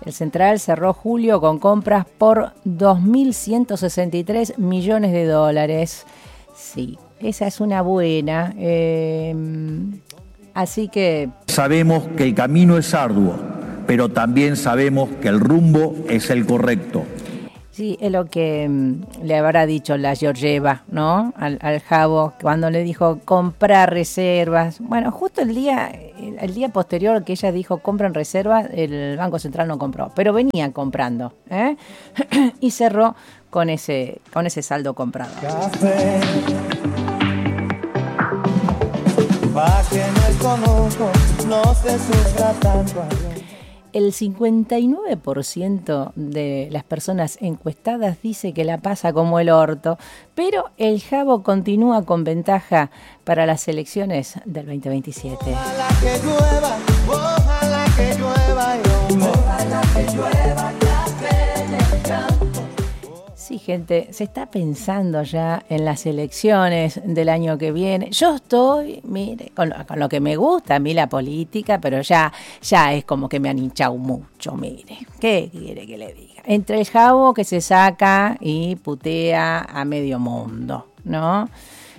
El Central cerró julio con compras por 2.163 millones de dólares. Sí, esa es una buena. Así que... Sabemos que el camino es arduo, pero también sabemos que el rumbo es el correcto. Sí, es lo que le habrá dicho la Georgieva, ¿no? Al Jabo, cuando le dijo comprar reservas. Bueno, justo el día posterior que ella dijo compran reservas, el Banco Central no compró, pero venía comprando, y cerró con ese saldo comprado. Café, pa' que no conozco, no se sufra tanto. El 59% de las personas encuestadas dice que la pasa como el orto, pero el Jabo continúa con ventaja para las elecciones del 2027. Ojalá que llueva, ojalá que llueva, ojalá que llueva café en el campo. Sí, gente, se está pensando ya en las elecciones del año que viene. Yo estoy, mire, con lo que me gusta a mí la política, pero ya es como que me han hinchado mucho, mire. ¿Qué quiere que le diga? Entre el Jabo que se saca y putea a medio mundo, ¿no?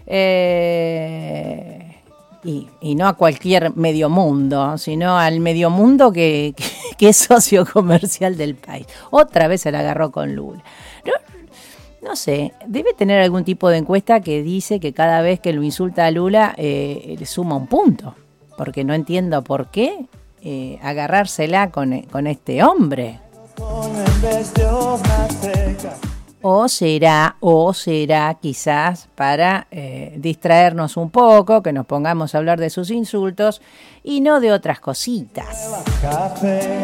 Y no a cualquier medio mundo, sino al medio mundo que es socio comercial del país. Otra vez se la agarró con Lula. No sé, debe tener algún tipo de encuesta que dice que cada vez que lo insulta a Lula le suma un punto, porque no entiendo por qué agarrársela con este hombre. O será quizás para distraernos un poco, que nos pongamos a hablar de sus insultos y no de otras cositas. Café,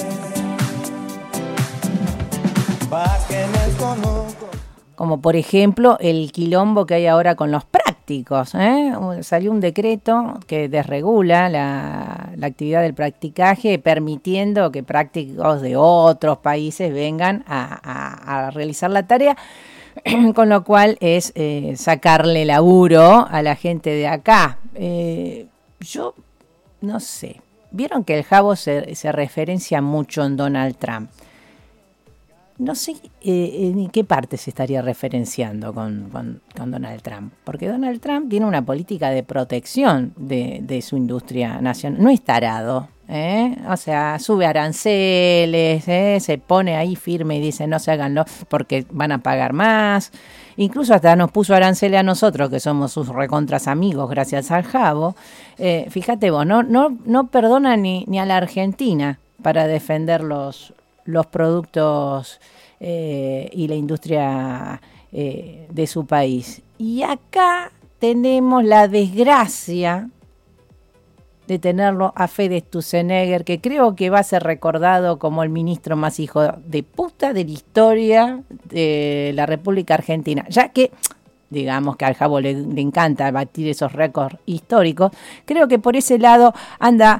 pa' que me conozco. Como por ejemplo el quilombo que hay ahora con los prácticos. Salió un decreto que desregula la actividad del practicaje, permitiendo que prácticos de otros países vengan a realizar la tarea, con lo cual es sacarle laburo a la gente de acá. Yo no sé, vieron que el Jabo se referencia mucho en Donald Trump. No sé en qué parte se estaría referenciando con Donald Trump, porque Donald Trump tiene una política de protección de su industria nacional. No es tarado, o sea, sube aranceles, se pone ahí firme y dice no se háganlo porque van a pagar más. Incluso hasta nos puso aranceles a nosotros, que somos sus recontras amigos, gracias al Jabo. Fíjate vos, no perdona ni a la Argentina para defender los productos y la industria de su país. Y acá tenemos la desgracia de tenerlo a Fede Sturzenegger, que creo que va a ser recordado como el ministro más hijo de puta de la historia de la República Argentina, ya que digamos que al Jabo le encanta batir esos récords históricos. Creo que por ese lado anda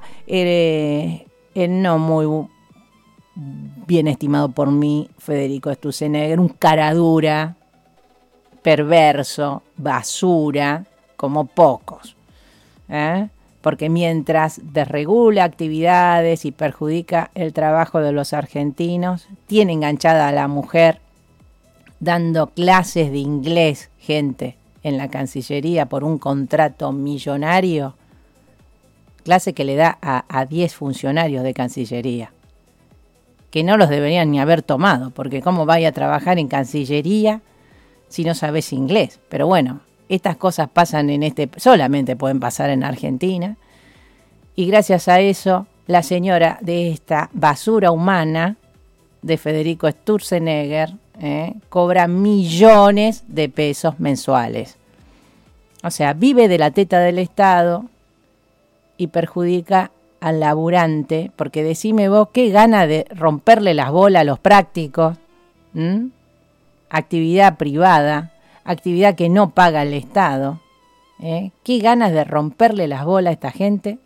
no muy bien estimado por mí, Federico Sturzenegger, un caradura, perverso, basura, como pocos. Porque mientras desregula actividades y perjudica el trabajo de los argentinos, tiene enganchada a la mujer, dando clases de inglés, gente, en la Cancillería por un contrato millonario, clase que le da a 10 funcionarios de Cancillería, que no los deberían ni haber tomado, porque cómo vaya a trabajar en Cancillería si no sabes inglés. Pero bueno, estas cosas pasan solamente pueden pasar en Argentina, y gracias a eso la señora de esta basura humana de Federico Sturzenegger cobra millones de pesos mensuales. O sea, vive de la teta del Estado y perjudica al laburante, porque decime vos, qué gana de romperle las bolas a los prácticos. Actividad privada, actividad que no paga el Estado. Qué ganas de romperle las bolas a esta gente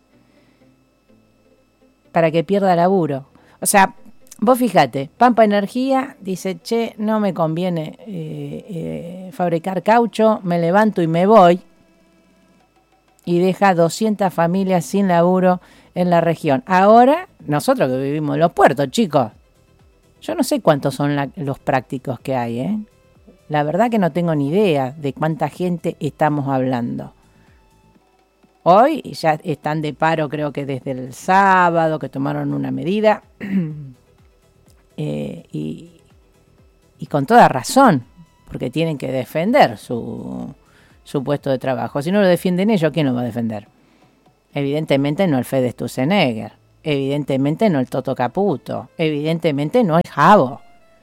para que pierda laburo. O sea, vos fíjate, Pampa Energía dice, che, no me conviene fabricar caucho, me levanto y me voy, y deja 200 familias sin laburo en la región. Ahora, nosotros que vivimos en los puertos, chicos, Yo no sé cuántos son los prácticos que hay, ¿eh? La verdad que no tengo ni idea de cuánta gente estamos hablando. Hoy ya están de paro, creo que desde el sábado, que tomaron una medida. Y con toda razón, porque tienen que defender su puesto de trabajo. Si no lo defienden ellos, ¿quién lo va a defender? Evidentemente no el Fede Sturzenegger, evidentemente no el Toto Caputo, evidentemente no el Jabo,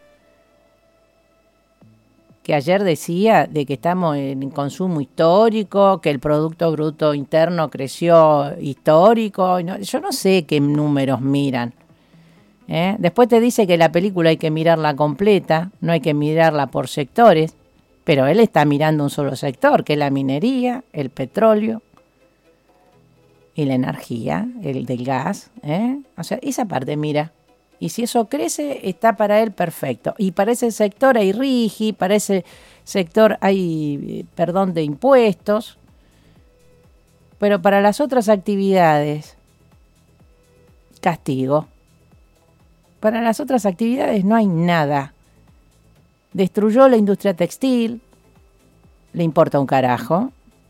que ayer decía de que estamos en consumo histórico, que el Producto Bruto Interno creció histórico. Yo no sé qué números miran. Después te dice que la película hay que mirarla completa, no hay que mirarla por sectores, pero él está mirando un solo sector, que es la minería, el petróleo y la energía, el del gas. O sea, esa parte mira. Y si eso crece, está para él perfecto. Y para ese sector hay RIGI, para ese sector hay perdón de impuestos. Pero para las otras actividades, castigo. Para las otras actividades no hay nada. Destruyó la industria textil, le importa un carajo.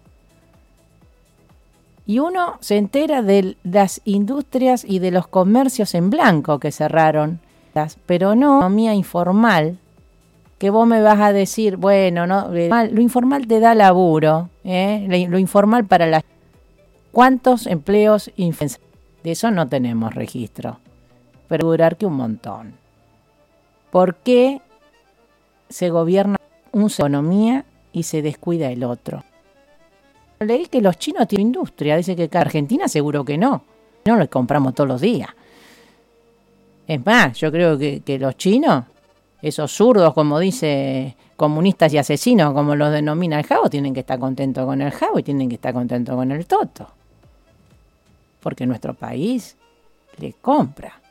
Y uno se entera de las industrias y de los comercios en blanco que cerraron, pero no economía informal, que vos me vas a decir, bueno, no, lo informal te da laburo, lo informal para las... ¿Cuántos empleos informales? De eso no tenemos registro, pero durar que un montón. ¿Por qué se gobierna una economía y se descuida el otro? Leí que los chinos tienen industria, dice que Argentina seguro que no los compramos todos los días. Es más, yo creo que los chinos, esos zurdos, como dice, comunistas y asesinos, como los denomina el Jabo, tienen que estar contentos con el Jabo y tienen que estar contentos con el Toto. Porque nuestro país les compra.